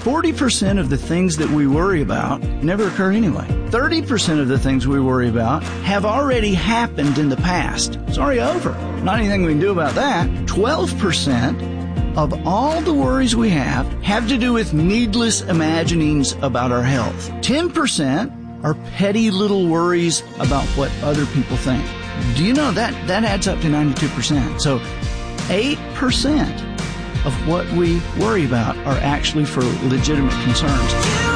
40% of the things that we worry about never occur anyway. 30% of the things we worry about have already happened in the past. It's already over. Not anything we can do about that. 12% of all the worries we have to do with needless imaginings about our health. 10% are petty little worries about what other people think. Do you know that adds up to 92%? So 8% of what we worry about are actually for legitimate concerns.